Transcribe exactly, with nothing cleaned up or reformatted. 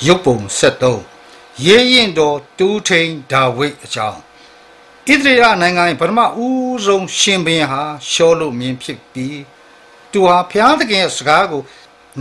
ရုပ်ပုံဆက်သုံးရေးရင်တော်တူးထိန်ဒါဝိဒ်အကြောင်းဣသရေလနိုင်ငံပထမဦးဆုံးရှင်ဘုရင်ဟာရှောလုမင်းဖြစ်ပြီးသူဟာဘုရားသခင်ရဲ့စကားကို